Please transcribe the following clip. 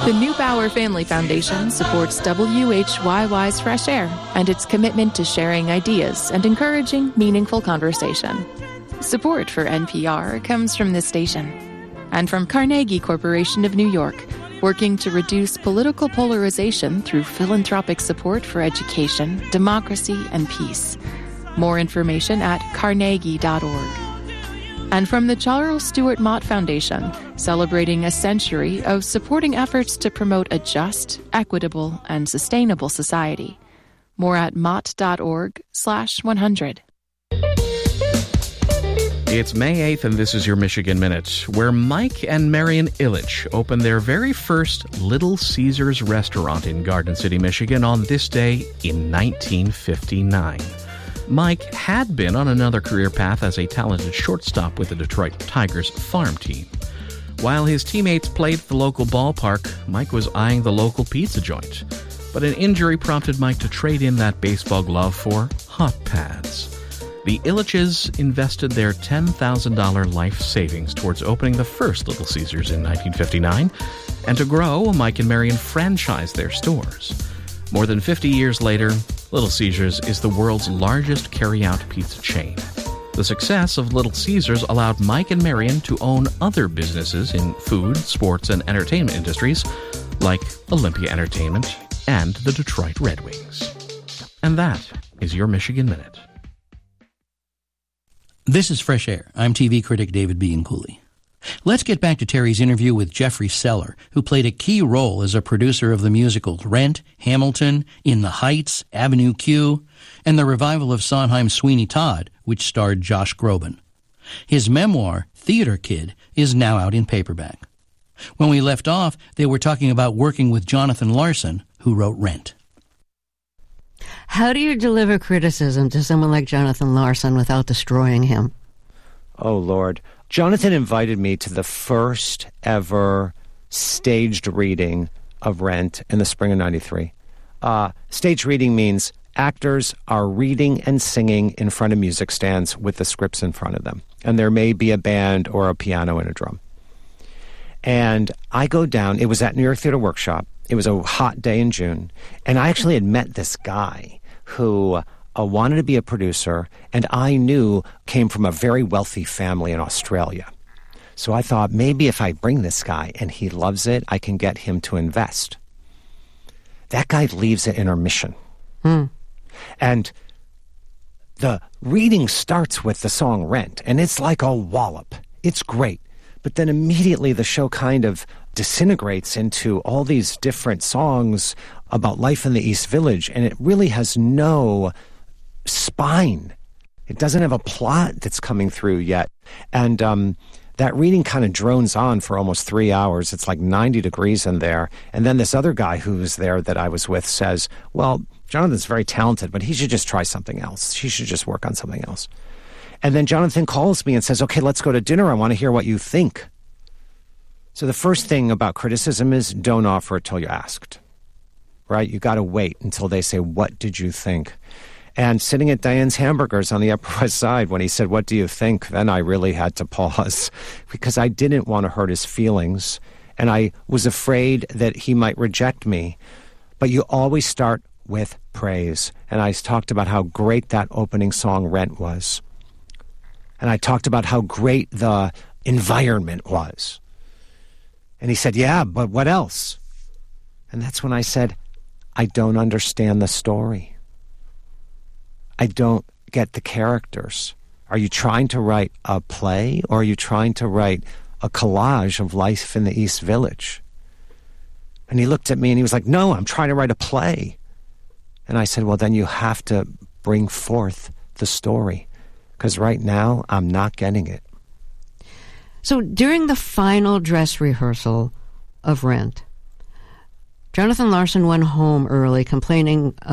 The Neubauer Family Foundation supports WHYY's Fresh Air and its commitment to sharing ideas and encouraging meaningful conversation. Support for NPR comes from this station and from Carnegie Corporation of New York, working to reduce political polarization through philanthropic support for education, democracy, and peace. More information at carnegie.org. And from the Charles Stewart Mott Foundation, celebrating a century of supporting efforts to promote a just, equitable, and sustainable society. More at mott.org/100. It's May 8th, and this is your Michigan Minute, where Mike and Marian Ilitch opened their very first Little Caesars restaurant in Garden City, Michigan on this day in 1959. Mike had been on another career path as a talented shortstop with the Detroit Tigers farm team. While his teammates played at the local ballpark, Mike was eyeing the local pizza joint. But an injury prompted Mike to trade in that baseball glove for hot pads. The Ilitches invested their $10,000 life savings towards opening the first Little Caesars in 1959, and to grow, Mike and Marian franchised their stores. More than 50 years later, Little Caesars is the world's largest carry-out pizza chain. The success of Little Caesars allowed Mike and Marian to own other businesses in food, sports, and entertainment industries, like Olympia Entertainment and the Detroit Red Wings. And that is your Michigan Minute. This is Fresh Air. I'm TV critic David Bianculli. Let's get back to Terry's interview with Jeffrey Seller, who played a key role as a producer of the musicals Rent, Hamilton, In the Heights, Avenue Q, and the revival of Sondheim's Sweeney Todd, which starred Josh Groban. His memoir, Theater Kid, is now out in paperback. When we left off, they were talking about working with Jonathan Larson, who wrote Rent. How do you deliver criticism to someone like Jonathan Larson without destroying him? Oh, Lord. Jonathan invited me to the first ever staged reading of Rent in the spring of '93. Staged reading means actors are reading and singing in front of music stands with the scripts in front of them. And there may be a band or a piano and a drum. And I go down. It was at New York Theater Workshop. It was a hot day in June. And I actually had met this guy who wanted to be a producer, and I knew came from a very wealthy family in Australia. So I thought, maybe if I bring this guy and he loves it, I can get him to invest. That guy leaves at intermission. And the reading starts with the song Rent, and it's like a wallop. It's great. But then immediately the show kind of disintegrates into all these different songs about life in the East Village, and it really has no spine. It doesn't have a plot that's coming through yet. And that reading kind of drones on for almost 3 hours. It's like 90 degrees in there. And then this other guy who was there that I was with says, well, Jonathan's very talented, but he should just try something else. He should just work on something else. And then Jonathan calls me and says, okay, let's go to dinner. I want to hear what you think. So the first thing about criticism is don't offer it till you're asked, right? You got to wait until they say, what did you think? And sitting at Diane's Hamburgers on the Upper West Side, when he said, what do you think? Then I really had to pause because I didn't want to hurt his feelings. And I was afraid that he might reject me. But you always start with praise. And I talked about how great that opening song Rent was. And I talked about how great the environment was. And he said, yeah, but what else? And that's when I said, I don't understand the story. I don't get the characters. Are you trying to write a play, or are you trying to write a collage of life in the East Village? And he looked at me and he was like, no, I'm trying to write a play. And I said, well, then you have to bring forth the story, because right now I'm not getting it. So during the final dress rehearsal of Rent, Jonathan Larson went home early complaining